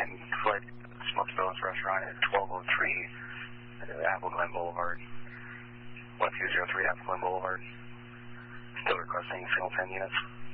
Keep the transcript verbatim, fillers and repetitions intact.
and flight Smokes Bills Restaurant at twelve oh three Apple Glen Boulevard. one two zero three Apple Glen Boulevard. Still requesting single ten units.